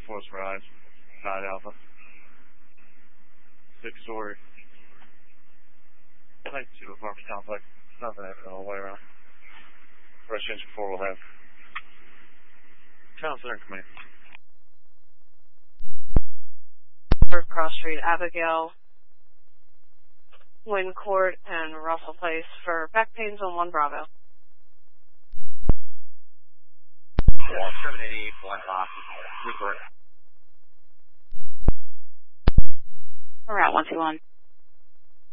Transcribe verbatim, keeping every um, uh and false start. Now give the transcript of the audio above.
Force Rise, nine Alpha. Six story. Type two apartment complex. Nothing happening all the way around. Rush engine four will have. Channel center command. Cross Street, Abigail, Wynn Court, and Russell Place for back pains on one Bravo. seven eighty-eight, one off. Report. Route one two one.